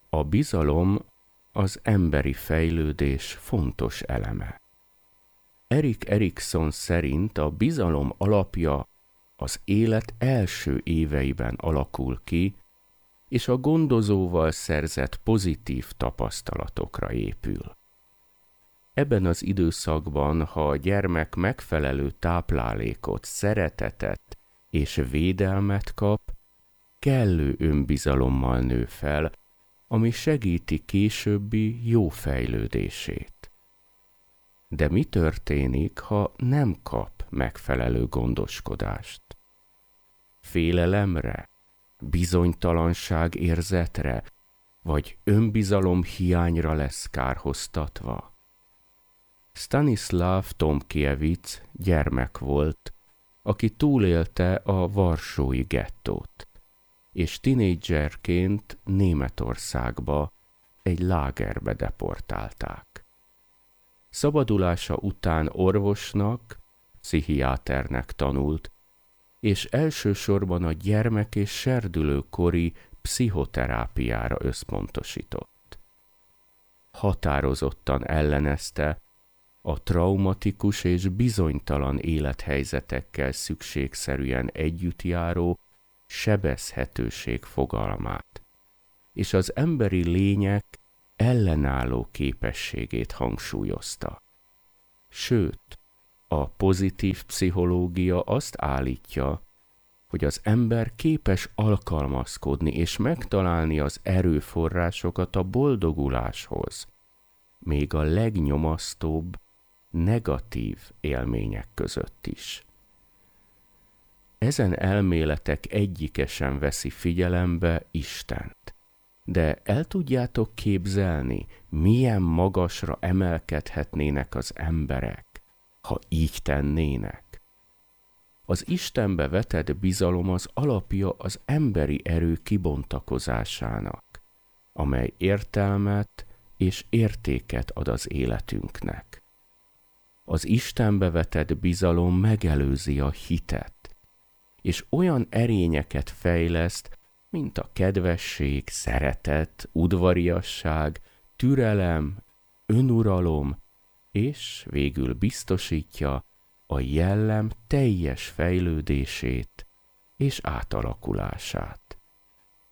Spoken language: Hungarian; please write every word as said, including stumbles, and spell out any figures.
A bizalom az emberi fejlődés fontos eleme. Erik Erikson szerint a bizalom alapja az élet első éveiben alakul ki, és a gondozóval szerzett pozitív tapasztalatokra épül. Ebben az időszakban, ha a gyermek megfelelő táplálékot, szeretetet és védelmet kap, kellő önbizalommal nő fel, ami segíti későbbi jó fejlődését. De mi történik, ha nem kap megfelelő gondoskodást? Félelemre, bizonytalanság érzetre, vagy önbizalom hiányra lesz kárhoztatva? Stanislav Tomkiewicz gyermek volt, aki túlélte a varsói gettót, és tinédzserként Németországba, egy lágerbe deportálták. Szabadulása után orvosnak, pszichiáternek tanult, és elsősorban a gyermek- és serdülőkori pszichoterápiára összpontosított. Határozottan ellenezte a traumatikus és bizonytalan élethelyzetekkel szükségszerűen együtt járó sebezhetőség fogalmát, és az emberi lények ellenálló képességét hangsúlyozta. Sőt, a pozitív pszichológia azt állítja, hogy az ember képes alkalmazkodni és megtalálni az erőforrásokat a boldoguláshoz, még a legnyomasztóbb, negatív élmények között is. Ezen elméletek egyike sem veszi figyelembe Istent. De el tudjátok képzelni, milyen magasra emelkedhetnének az emberek, ha így tennének? Az Istenbe vetett bizalom az alapja az emberi erő kibontakozásának, amely értelmet és értéket ad az életünknek. Az Istenbe vetett bizalom megelőzi a hitet, és olyan erényeket fejleszt, mint a kedvesség, szeretet, udvariasság, türelem, önuralom, és végül biztosítja a jellem teljes fejlődését és átalakulását.